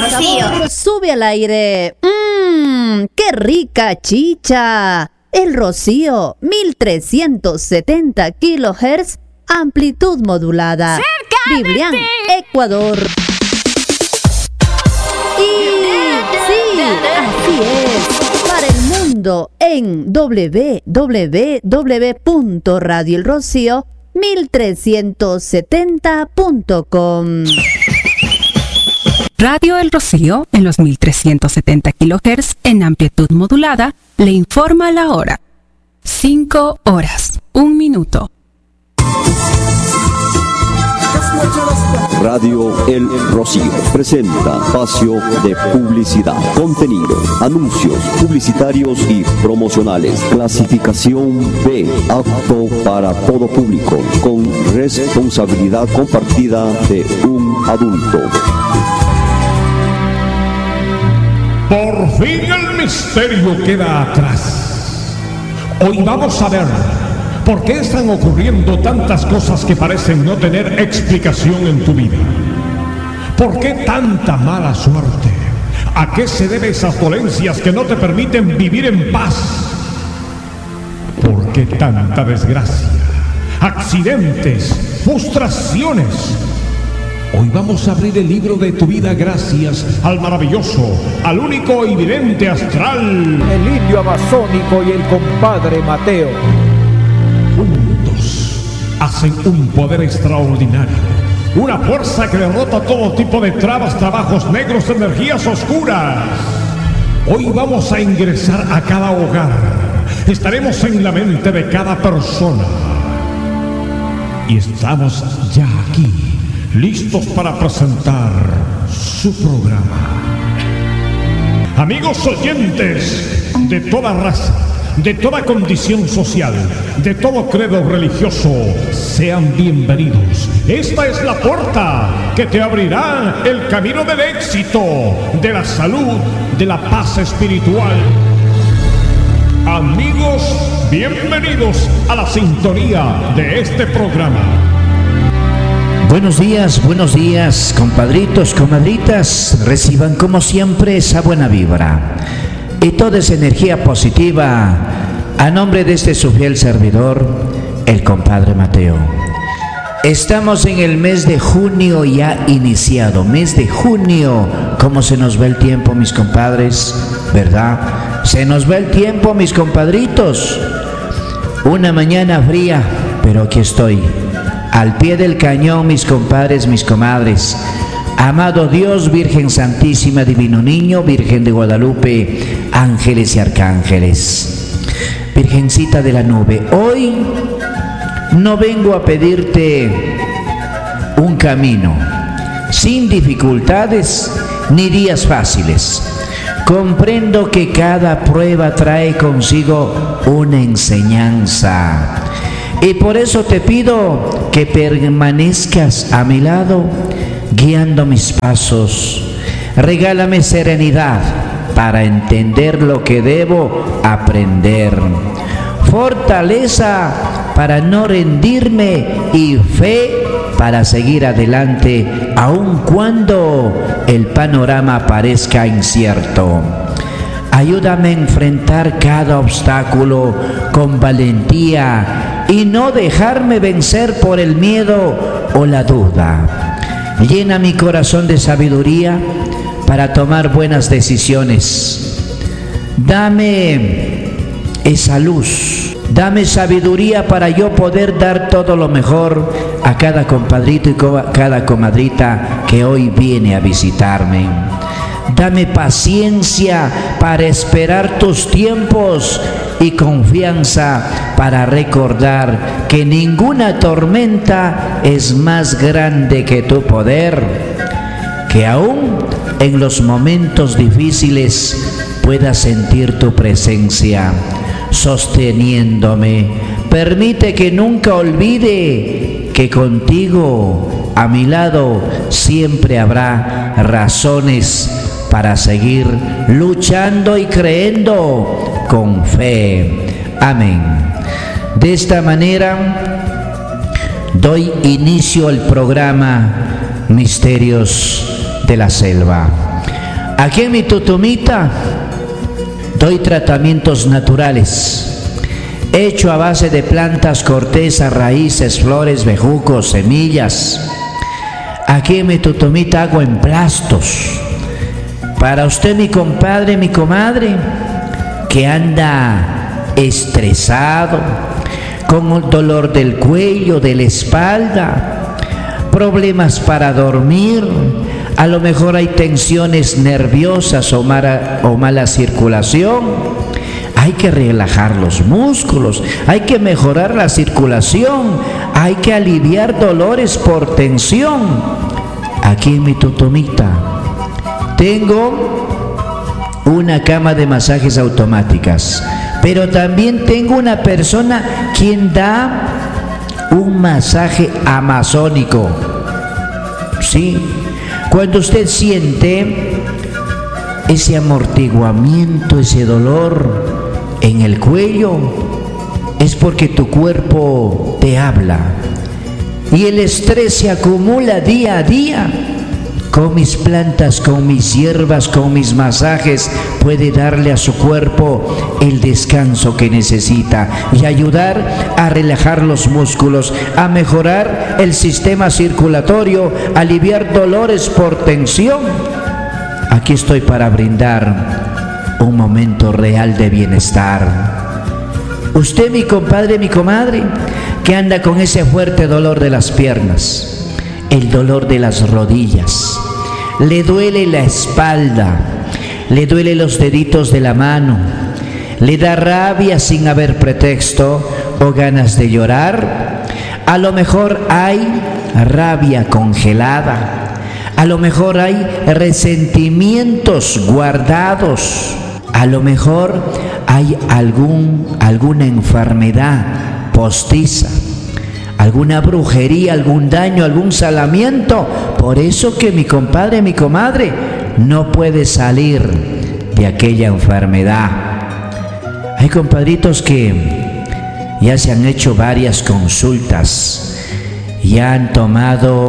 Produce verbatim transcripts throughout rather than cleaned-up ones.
Rocío. Sube al aire. Mmm, qué rica chicha. El Rocío, mil trescientos setenta kilohertz, amplitud modulada. ¡Cerca Biblián, de ti! Ecuador. Y sí, así es. Para el mundo en doble u doble u doble u punto radio el rocío mil trescientos setenta punto com. Radio El Rocío, en los mil trescientos setenta kilohertz en amplitud modulada, le informa la hora. cinco horas, un minuto. Radio El Rocío presenta espacio de publicidad, contenido, anuncios publicitarios y promocionales. Clasificación B, apto para todo público, con responsabilidad compartida de un adulto. Por fin el misterio queda atrás. Hoy vamos a ver por qué están ocurriendo tantas cosas que parecen no tener explicación en tu vida. ¿Por qué tanta mala suerte? ¿A qué se deben esas dolencias que no te permiten vivir en paz? ¿Por qué tanta desgracia? Accidentes, frustraciones. Hoy vamos a abrir el libro de tu vida gracias al maravilloso, al único y vidente astral, el indio amazónico y el compadre Mateo. Juntos hacen un poder extraordinario, una fuerza que derrota todo tipo de trabas, trabajos negros, energías oscuras. Hoy vamos a ingresar a cada hogar, estaremos en la mente de cada persona y estamos ya aquí, listos para presentar su programa. Amigos oyentes de toda raza, de toda condición social, de todo credo religioso, sean bienvenidos. Esta es la puerta que te abrirá el camino del éxito, de la salud, de la paz espiritual. Amigos, bienvenidos a la sintonía de este programa. Buenos días, buenos días, compadritos, comadritas. Reciban como siempre esa buena vibra y toda esa energía positiva a nombre de este su fiel servidor, el compadre Mateo. Estamos en el mes de junio ya iniciado, mes de junio. ¿Cómo se nos va el tiempo, mis compadres? ¿Verdad? Se nos va el tiempo, mis compadritos. Una mañana fría, pero aquí estoy, al pie del cañón, mis compadres, mis comadres. Amado Dios, Virgen Santísima, Divino Niño, Virgen de Guadalupe, ángeles y arcángeles. Virgencita de la nube, hoy no vengo a pedirte un camino sin dificultades ni días fáciles. Comprendo que cada prueba trae consigo una enseñanza. Y por eso te pido que permanezcas a mi lado, guiando mis pasos. Regálame serenidad para entender lo que debo aprender. Fortaleza para no rendirme y fe para seguir adelante, aun cuando el panorama parezca incierto. Ayúdame a enfrentar cada obstáculo con valentía y no dejarme vencer por el miedo o la duda. Llena mi corazón de sabiduría para tomar buenas decisiones. Dame esa luz, dame sabiduría para yo poder dar todo lo mejor a cada compadrito y cada comadrita que hoy viene a visitarme. Dame paciencia para esperar tus tiempos y confianza para recordar que ninguna tormenta es más grande que tu poder, que aún en los momentos difíciles pueda sentir tu presencia sosteniéndome. Permite que nunca olvide que contigo, a mi lado, siempre habrá razones para seguir luchando y creyendo con fe. Amén. De esta manera doy inicio al programa Misterios de la Selva. Aquí en mi tutumita doy tratamientos naturales, hecho a base de plantas, cortezas, raíces, flores, bejucos, semillas. Aquí en mi tutumita hago emplastos. Para usted, mi compadre, mi comadre, que anda estresado, con el dolor del cuello, de la espalda, problemas para dormir, a lo mejor hay tensiones nerviosas o mala, o mala circulación. Hay que relajar los músculos, hay que mejorar la circulación, hay que aliviar dolores por tensión. Aquí en mi tutumita tengo una cama de masajes automáticas, pero también tengo una persona quien da un masaje amazónico. Sí, cuando usted siente ese amortiguamiento, ese dolor en el cuello, es porque tu cuerpo te habla y el estrés se acumula día a día. Con mis plantas, con mis hierbas, con mis masajes, puede darle a su cuerpo el descanso que necesita y ayudar a relajar los músculos, a mejorar el sistema circulatorio, aliviar dolores por tensión. Aquí estoy para brindar un momento real de bienestar. Usted, mi compadre, mi comadre, que anda con ese fuerte dolor de las piernas, el dolor de las rodillas, le duele la espalda, le duele los deditos de la mano, le da rabia sin haber pretexto o ganas de llorar. A lo mejor hay rabia congelada, a lo mejor hay resentimientos guardados, a lo mejor hay algún, alguna enfermedad postiza, alguna brujería, algún daño, algún salamiento. Por eso que mi compadre, mi comadre, no puede salir de aquella enfermedad. Hay compadritos que ya se han hecho varias consultas, ya han tomado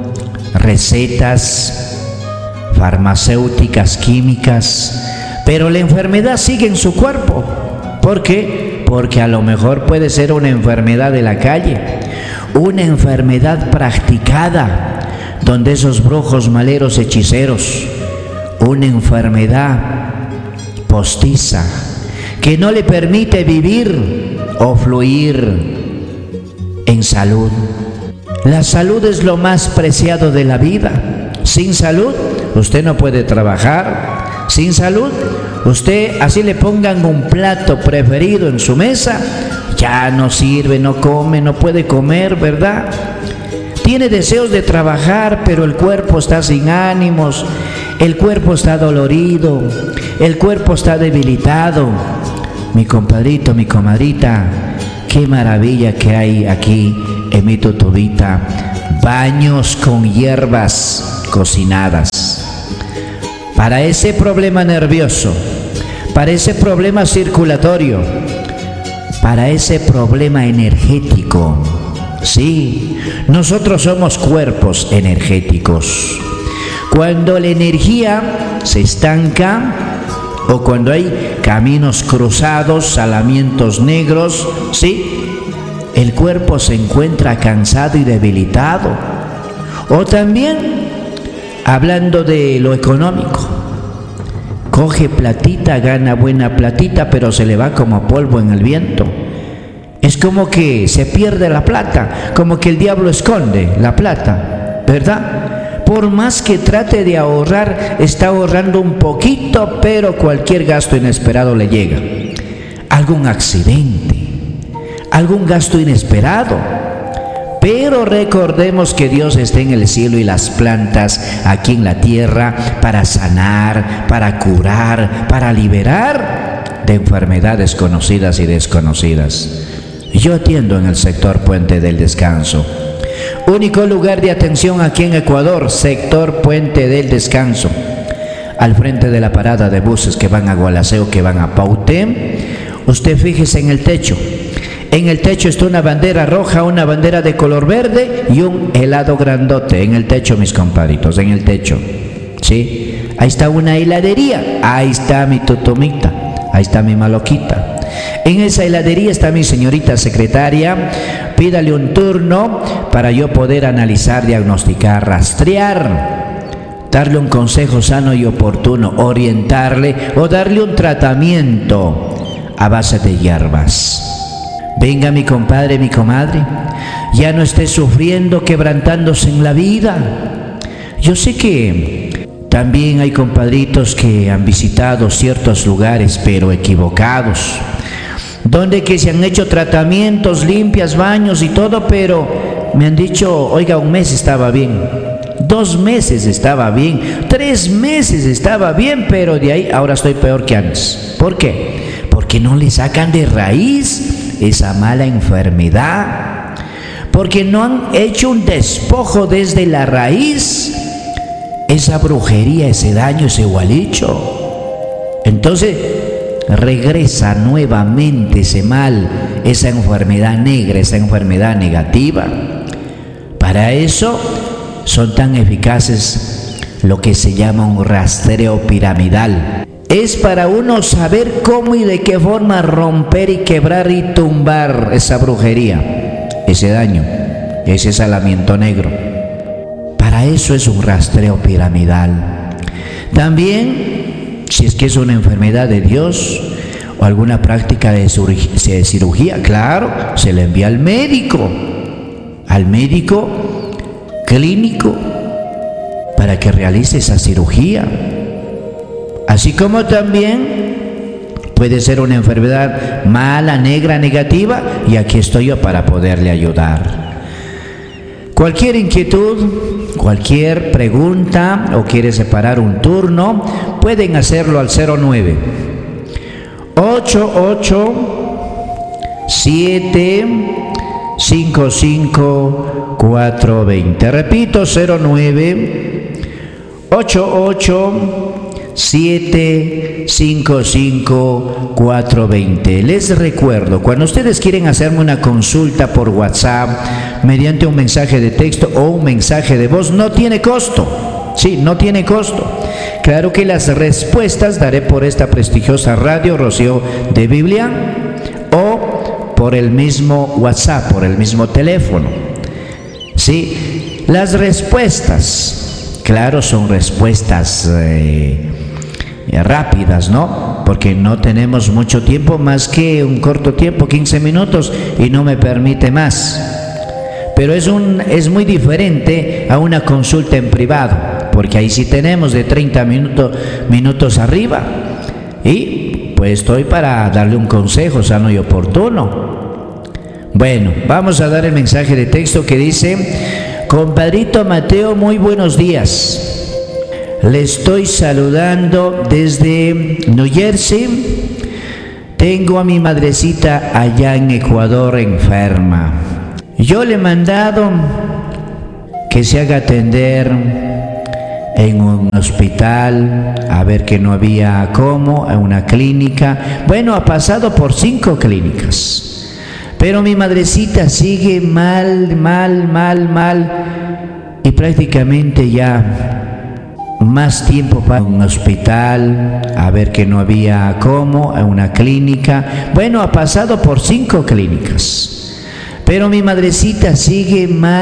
recetas farmacéuticas, químicas, pero la enfermedad sigue en su cuerpo. ¿Por qué? Porque a lo mejor puede ser una enfermedad de la calle, una enfermedad practicada, donde esos brujos, maleros, hechiceros, una enfermedad postiza que no le permite vivir o fluir en salud. La salud es lo más preciado de la vida. Sin salud, usted no puede trabajar. Sin salud, usted, así le pongan un plato preferido en su mesa, ya no sirve, no come, no puede comer, ¿verdad? Tiene deseos de trabajar, pero el cuerpo está sin ánimos, el cuerpo está dolorido, el cuerpo está debilitado. Mi compadrito, mi comadrita, qué maravilla que hay aquí en mi tutubita, baños con hierbas cocinadas. Para ese problema nervioso, para ese problema circulatorio, para ese problema energético. Sí, nosotros somos cuerpos energéticos. Cuando la energía se estanca o cuando hay caminos cruzados, salamientos negros, sí, el cuerpo se encuentra cansado y debilitado. O también, hablando de lo económico, coge platita, gana buena platita, pero se le va como polvo en el viento. Es como que se pierde la plata, como que el diablo esconde la plata, ¿verdad? Por más que trate de ahorrar, está ahorrando un poquito, pero cualquier gasto inesperado le llega. Algún accidente, algún gasto inesperado. Pero recordemos que Dios está en el cielo y las plantas aquí en la tierra para sanar, para curar, para liberar de enfermedades conocidas y desconocidas. Yo atiendo en el sector Puente del Descanso. Único lugar de atención aquí en Ecuador, sector Puente del Descanso. Al frente de la parada de buses que van a Gualaceo, que van a Pautén, usted fíjese en el techo. En el techo está una bandera roja, una bandera de color verde y un helado grandote. En el techo, mis compadritos, en el techo. ¿Sí? ahí está una heladería, ahí está mi totomita, ahí está mi maloquita. En esa heladería está mi señorita secretaria, pídale un turno para yo poder analizar, diagnosticar, rastrear, darle un consejo sano y oportuno, orientarle o darle un tratamiento a base de hierbas. Venga mi compadre, mi comadre, ya no esté sufriendo, quebrantándose en la vida. Yo sé que también hay compadritos que han visitado ciertos lugares, pero equivocados, donde que se han hecho tratamientos, limpias, baños y todo, pero me han dicho, oiga, un mes estaba bien, dos meses estaba bien, tres meses estaba bien, pero de ahí ahora estoy peor que antes. ¿Por qué? Porque no le sacan de raíz esa mala enfermedad, porque no han hecho un despojo desde la raíz, esa brujería, ese daño, ese gualicho. Entonces regresa nuevamente ese mal, esa enfermedad negra, esa enfermedad negativa. Para eso son tan eficaces lo que se llama un rastreo piramidal. Es para uno saber cómo y de qué forma romper y quebrar y tumbar esa brujería, ese daño, ese salamiento negro. Para eso es un rastreo piramidal. También, si es que es una enfermedad de Dios o alguna práctica de cirugía, claro, se le envía al médico, al médico clínico para que realice esa cirugía. Así como también puede ser una enfermedad mala, negra, negativa, y aquí estoy yo para poderle ayudar. Cualquier inquietud, cualquier pregunta o quiere separar un turno, pueden hacerlo al cero nueve ocho ocho siete cinco cinco cuatro dos cero. Repito, cero nueve ocho ocho siete cinco cinco cuatro dos cero. Les recuerdo, cuando ustedes quieren hacerme una consulta por WhatsApp mediante un mensaje de texto o un mensaje de voz, no tiene costo. Sí, no tiene costo. Claro que las respuestas daré por esta prestigiosa radio Rocío de Biblia o por el mismo WhatsApp, por el mismo teléfono. Sí, las respuestas, claro, son respuestas eh, rápidas, ¿no? Porque no tenemos mucho tiempo, más que un corto tiempo, quince minutos, y no me permite más. Pero es, un, es muy diferente a una consulta en privado, porque ahí sí tenemos de treinta minutos, minutos arriba. Y pues estoy para darle un consejo sano y oportuno. Bueno, vamos a dar el mensaje de texto que dice: compadrito Mateo, muy buenos días. Le estoy saludando desde New Jersey. Tengo a mi madrecita allá en Ecuador enferma. Yo le he mandado que se haga atender en un hospital, a ver que no había cómo, en una clínica. Bueno, ha pasado por cinco clínicas, pero mi madrecita sigue mal, mal, mal, mal, y prácticamente ya más tiempo para un hospital, a ver que no había cómo, en una clínica. Bueno, ha pasado por cinco clínicas, pero mi madrecita sigue mal.